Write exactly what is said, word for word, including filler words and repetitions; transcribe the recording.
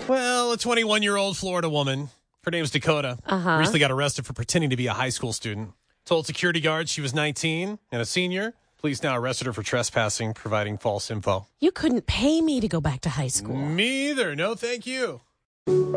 Well, a twenty-one-year-old Florida woman, her name's Dakota, Uh-huh. recently got arrested for pretending to be a high school student. Told security guards she was nineteen and a senior. Police now arrested her for trespassing, providing false info. You couldn't pay me to go back to high school. Me either. No, thank you.